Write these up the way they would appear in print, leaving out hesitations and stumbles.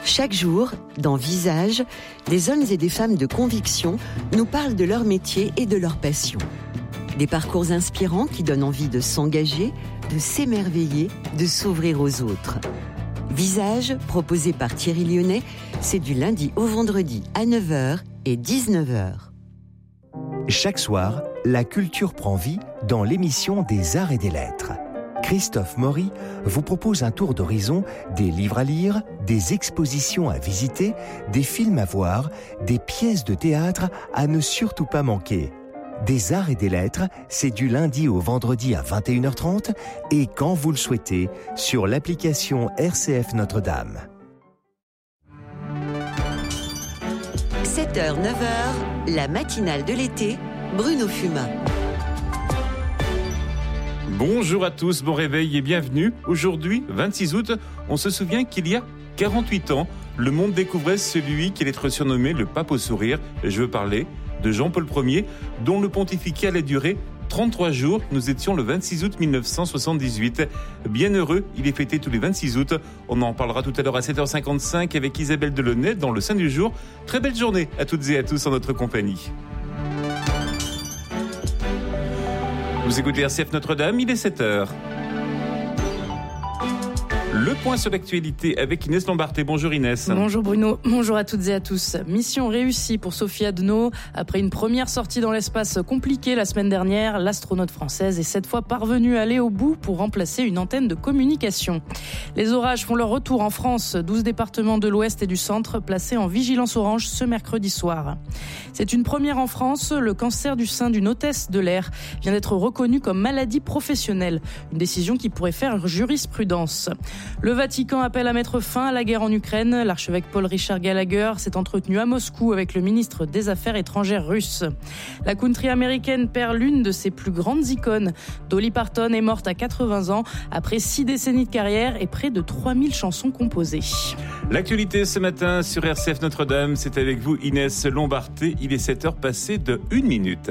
Chaque jour, dans Visage, des hommes et des femmes de conviction nous parlent de leur métier et de leur passion. Des parcours inspirants qui donnent envie de s'engager, de s'émerveiller, de s'ouvrir aux autres. Visage, proposé par Thierry Lyonnais, c'est du lundi au vendredi à 9h et 19h. Chaque soir, la culture prend vie dans l'émission des Arts et des Lettres. Christophe Maury vous propose un tour d'horizon des livres à lire, des expositions à visiter, des films à voir, des pièces de théâtre à ne surtout pas manquer. Des Arts et des Lettres, c'est du lundi au vendredi à 21h30 et quand vous le souhaitez, sur l'application RCF Notre-Dame. 7h, 9h, la matinale de l'été, Bruno Fumat. Bonjour à tous, bon réveil et bienvenue. Aujourd'hui, 26 août, on se souvient qu'il y a 48 ans, le monde découvrait celui qui allait être surnommé le pape au sourire. Je veux parler de Jean-Paul Ier, dont le pontificat allait durer 33 jours. Nous étions le 26 août 1978. Bien heureux, il est fêté tous les 26 août. On en parlera tout à l'heure à 7h55 avec Isabelle Delaunay dans le Saint du jour. Très belle journée à toutes et à tous en notre compagnie. Vous écoutez RCF Notre-Dame, il est 7h. Le point sur l'actualité avec Inès Lombarté. Bonjour Inès. Bonjour Bruno, bonjour à toutes et à tous. Mission réussie pour Sophie Adno. Après une première sortie dans l'espace compliquée la semaine dernière, l'astronaute française est cette fois parvenue à aller au bout pour remplacer une antenne de communication. Les orages font leur retour en France. 12 départements de l'Ouest et du Centre placés en vigilance orange ce mercredi soir. C'est une première en France. Le cancer du sein d'une hôtesse de l'air vient d'être reconnu comme maladie professionnelle. Une décision qui pourrait faire jurisprudence. Le Vatican appelle à mettre fin à la guerre en Ukraine. L'archevêque Paul Richard Gallagher s'est entretenu à Moscou avec le ministre des Affaires étrangères russe. La country américaine perd l'une de ses plus grandes icônes. Dolly Parton est morte à 80 ans après 6 décennies de carrière et près de 3000 chansons composées. L'actualité ce matin sur RCF Notre-Dame, c'est avec vous Inès Lombarté. Il est 7h passé de 1 minute.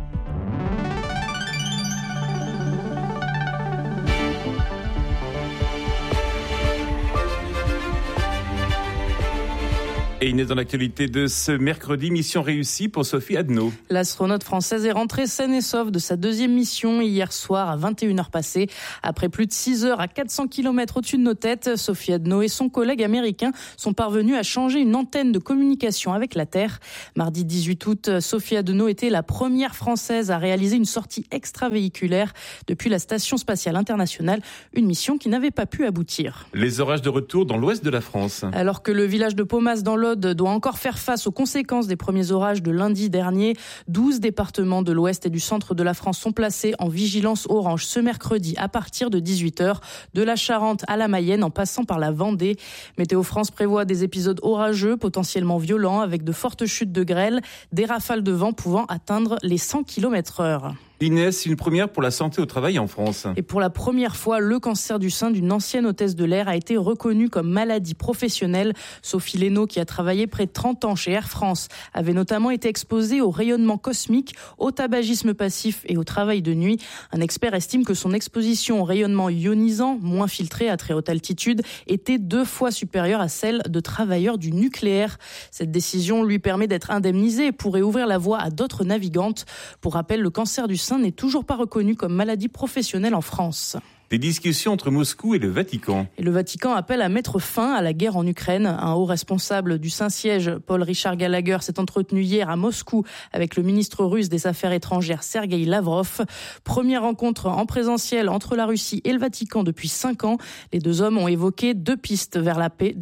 Et Inès, dans l'actualité de ce mercredi, mission réussie pour Sophie Adno. L'astronaute française est rentrée saine et sauve de sa deuxième mission hier soir à 21h passées. Après plus de 6 heures à 400 km au-dessus de nos têtes, Sophie Adno et son collègue américain sont parvenus à changer une antenne de communication avec la Terre. Mardi 18 août, Sophie Adno était la première française à réaliser une sortie extravéhiculaire depuis la Station spatiale internationale, une mission qui n'avait pas pu aboutir. Les orages de retour dans l'ouest de la France. Alors que le village de Paumas dans l'Aude doit encore faire face aux conséquences des premiers orages de lundi dernier. 12 départements de l'ouest et du centre de la France sont placés en vigilance orange ce mercredi à partir de 18h, de la Charente à la Mayenne en passant par la Vendée. Météo France prévoit des épisodes orageux potentiellement violents avec de fortes chutes de grêle, des rafales de vent pouvant atteindre les 100 km/h. Inès, une première pour la santé au travail en France. Et pour la première fois, le cancer du sein d'une ancienne hôtesse de l'air a été reconnu comme maladie professionnelle. Sophie Lénaud, qui a travaillé près de 30 ans chez Air France, avait notamment été exposée au rayonnement cosmique, au tabagisme passif et au travail de nuit. Un expert estime que son exposition au rayonnement ionisant, moins filtré à très haute altitude, était 2 fois supérieure à celle de travailleurs du nucléaire. Cette décision lui permet d'être indemnisée et pourrait ouvrir la voie à d'autres navigantes. Pour rappel, le cancer du sein n'est toujours pas reconnu comme maladie professionnelle en France. Des discussions entre Moscou et le Vatican. Et le Vatican appelle à mettre fin à la guerre en Ukraine. Un haut responsable du Saint-Siège, Paul Richard Gallagher, s'est entretenu hier à Moscou avec le ministre russe des Affaires étrangères, Sergueï Lavrov. Première rencontre en présentiel entre la Russie et le Vatican depuis 5 ans. Les deux hommes ont évoqué des pistes vers la paix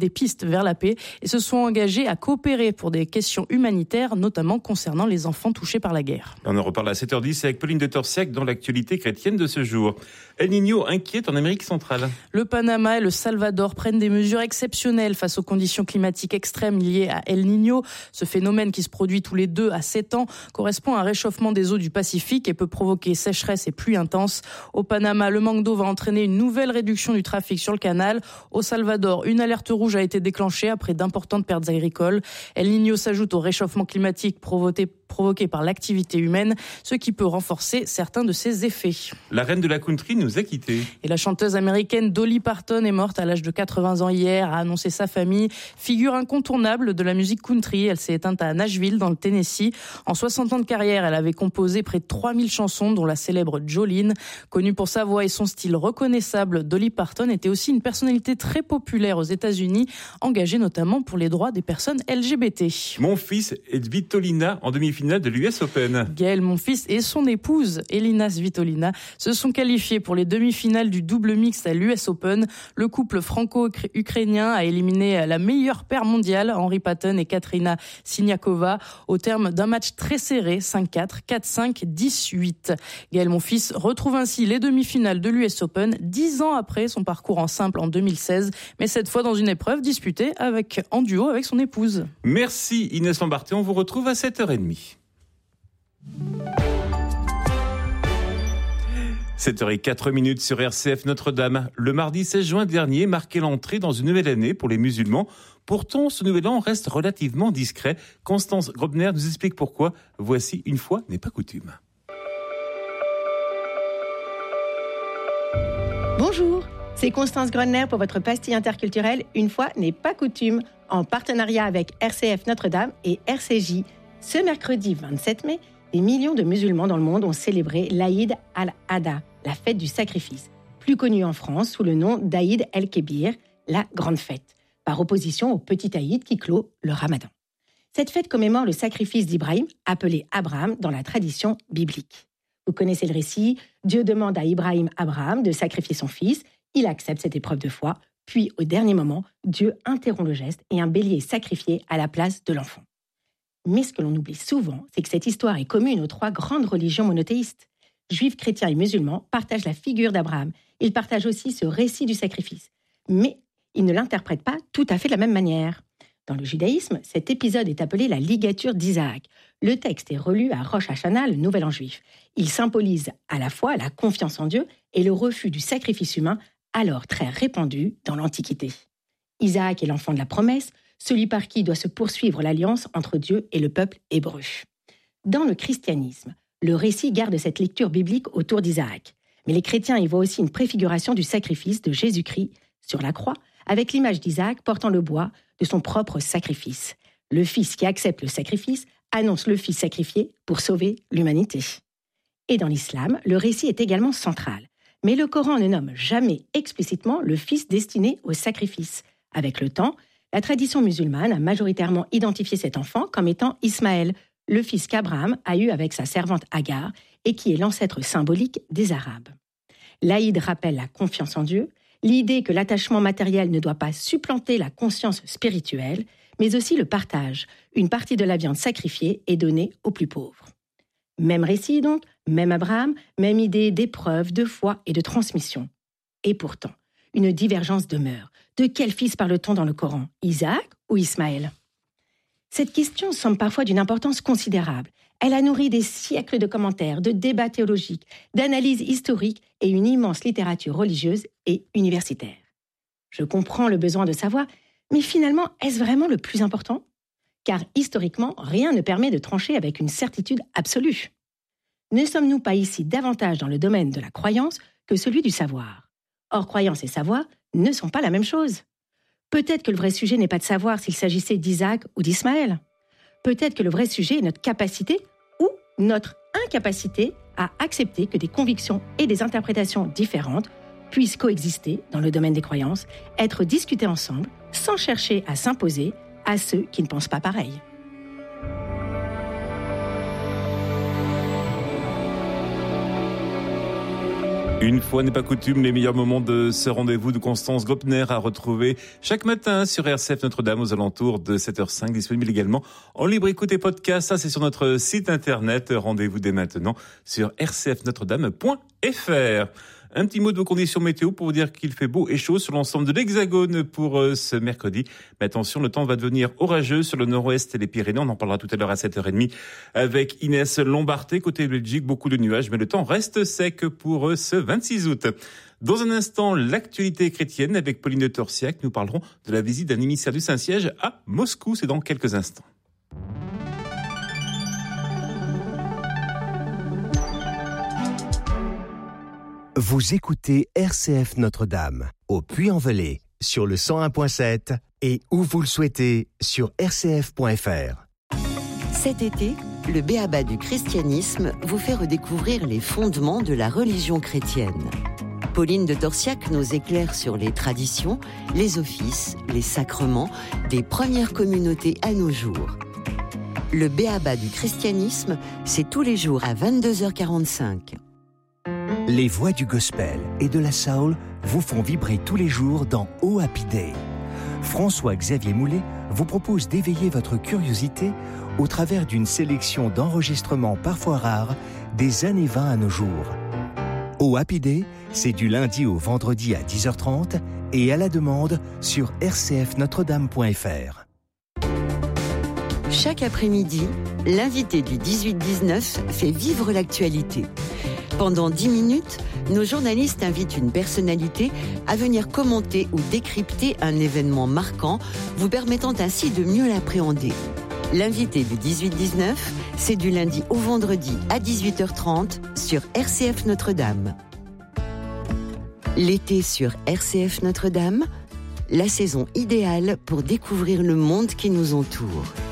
et se sont engagés à coopérer pour des questions humanitaires, notamment concernant les enfants touchés par la guerre. On en reparle à 7h10 avec Pauline de Torsiac dans l'actualité chrétienne de ce jour. El Niño inquiète en Amérique centrale. Le Panama et le Salvador prennent des mesures exceptionnelles face aux conditions climatiques extrêmes liées à El Niño. Ce phénomène qui se produit tous les 2 à 7 ans correspond à un réchauffement des eaux du Pacifique et peut provoquer sécheresse et pluie intense. Au Panama, le manque d'eau va entraîner une nouvelle réduction du trafic sur le canal. Au Salvador, une alerte rouge a été déclenchée après d'importantes pertes agricoles. El Niño s'ajoute au réchauffement climatique provoqué provoqués par l'activité humaine, ce qui peut renforcer certains de ses effets. La reine de la country nous a quittés. Et la chanteuse américaine Dolly Parton est morte à l'âge de 80 ans hier, a annoncé sa famille. Figure incontournable de la musique country, elle s'est éteinte à Nashville, dans le Tennessee. En 60 ans de carrière, elle avait composé près de 3000 chansons, dont la célèbre Jolene. Connue pour sa voix et son style reconnaissable, Dolly Parton était aussi une personnalité très populaire aux États-Unis, engagée notamment pour les droits des personnes LGBT. Mon fils et Svitolina en demi-finale de l'US Open. Gaël Monfils et son épouse, Elina Svitolina, se sont qualifiés pour les demi-finales du double mixte à l'US Open. Le couple franco-ukrainien a éliminé la meilleure paire mondiale, Henri Patton et Katrina Siniakova, au terme d'un match très serré, 5-4, 4-5, 10-8. Gaël Monfils retrouve ainsi les demi-finales de l'US Open 10 ans après son parcours en simple en 2016, mais cette fois dans une épreuve disputée en duo avec son épouse. Merci Inès Lambarté, on vous retrouve à 7h30. 7h04 sur RCF Notre-Dame. Le mardi 16 juin dernier marquait l'entrée dans une nouvelle année pour les musulmans. Pourtant, ce nouvel an reste relativement discret. Constance Grobner nous explique pourquoi. Voici Une fois n'est pas coutume. Bonjour, c'est Constance Grobner pour votre pastille interculturelle Une fois n'est pas coutume, en partenariat avec RCF Notre-Dame et RCJ. Ce mercredi 27 mai, des millions de musulmans dans le monde ont célébré l'Aïd al-Adha, la fête du sacrifice, plus connue en France sous le nom d'Aïd el-Kébir, la grande fête, par opposition au petit Aïd qui clôt le Ramadan. Cette fête commémore le sacrifice d'Ibrahim, appelé Abraham dans la tradition biblique. Vous connaissez le récit, Dieu demande à Abraham de sacrifier son fils, il accepte cette épreuve de foi, puis au dernier moment, Dieu interrompt le geste et un bélier est sacrifié à la place de l'enfant. Mais ce que l'on oublie souvent, c'est que cette histoire est commune aux 3 grandes religions monothéistes. Juifs, chrétiens et musulmans partagent la figure d'Abraham. Ils partagent aussi ce récit du sacrifice. Mais ils ne l'interprètent pas tout à fait de la même manière. Dans le judaïsme, cet épisode est appelé la ligature d'Isaac. Le texte est relu à Rosh Hashanah, le Nouvel An juif. Il symbolise à la fois la confiance en Dieu et le refus du sacrifice humain, alors très répandu dans l'Antiquité. Isaac est l'enfant de la promesse, celui par qui doit se poursuivre l'alliance entre Dieu et le peuple hébreu. Dans le christianisme, le récit garde cette lecture biblique autour d'Isaac. Mais les chrétiens y voient aussi une préfiguration du sacrifice de Jésus-Christ sur la croix, avec l'image d'Isaac portant le bois de son propre sacrifice. Le fils qui accepte le sacrifice annonce le fils sacrifié pour sauver l'humanité. Et dans l'islam, le récit est également central. Mais le Coran ne nomme jamais explicitement le fils destiné au sacrifice. Avec le temps, la tradition musulmane a majoritairement identifié cet enfant comme étant Ismaël, le fils qu'Abraham a eu avec sa servante Agar et qui est l'ancêtre symbolique des Arabes. L'Aïd rappelle la confiance en Dieu, l'idée que l'attachement matériel ne doit pas supplanter la conscience spirituelle, mais aussi le partage. Une partie de la viande sacrifiée est donnée aux plus pauvres. Même récit donc, même Abraham, même idée d'épreuve, de foi et de transmission. Et pourtant, une divergence demeure. De quel fils parle-t-on dans le Coran ? Isaac ou Ismaël ? Cette question semble parfois d'une importance considérable. Elle a nourri des siècles de commentaires, de débats théologiques, d'analyses historiques et une immense littérature religieuse et universitaire. Je comprends le besoin de savoir, mais finalement, est-ce vraiment le plus important ? Car historiquement, rien ne permet de trancher avec une certitude absolue. Ne sommes-nous pas ici davantage dans le domaine de la croyance que celui du savoir ? Or, croyance et savoir ne sont pas la même chose. Peut-être que le vrai sujet n'est pas de savoir s'il s'agissait d'Isaac ou d'Ismaël. Peut-être que le vrai sujet est notre capacité ou notre incapacité à accepter que des convictions et des interprétations différentes puissent coexister dans le domaine des croyances, être discutées ensemble, sans chercher à s'imposer à ceux qui ne pensent pas pareil. Une fois n'est pas coutume, les meilleurs moments de ce rendez-vous de Constance Grobner à retrouver chaque matin sur RCF Notre-Dame aux alentours de 7h05, disponible également en libre écoute et podcast. Ça, c'est sur notre site internet. Rendez-vous dès maintenant sur rcfnotredame.fr. Un petit mot de vos conditions météo pour vous dire qu'il fait beau et chaud sur l'ensemble de l'Hexagone pour ce mercredi. Mais attention, le temps va devenir orageux sur le nord-ouest et les Pyrénées. On en parlera tout à l'heure à 7h30 avec Inès Lambarté. Côté Belgique, beaucoup de nuages, mais le temps reste sec pour ce 26 août. Dans un instant, l'actualité chrétienne avec Pauline de Torsiac. Nous parlerons de la visite d'un émissaire du Saint-Siège à Moscou. C'est dans quelques instants. Vous écoutez RCF Notre-Dame, au Puy-en-Velay, sur le 101.7 et où vous le souhaitez, sur rcf.fr. Cet été, le B.A.B.A. du christianisme vous fait redécouvrir les fondements de la religion chrétienne. Pauline de Torsiac nous éclaire sur les traditions, les offices, les sacrements des premières communautés à nos jours. Le B.A.B.A. du christianisme, c'est tous les jours à 22h45. Les voix du gospel et de la soul vous font vibrer tous les jours dans Oh Happy Day. François-Xavier Moulet vous propose d'éveiller votre curiosité au travers d'une sélection d'enregistrements parfois rares des années 20 à nos jours. Oh Happy Day, c'est du lundi au vendredi à 10h30 et à la demande sur rcfnotredame.fr. Chaque après-midi, l'invité du 18-19 fait vivre l'actualité. Pendant 10 minutes, nos journalistes invitent une personnalité à venir commenter ou décrypter un événement marquant, vous permettant ainsi de mieux l'appréhender. L'invité du 18-19, c'est du lundi au vendredi à 18h30 sur RCF Notre-Dame. L'été sur RCF Notre-Dame, la saison idéale pour découvrir le monde qui nous entoure.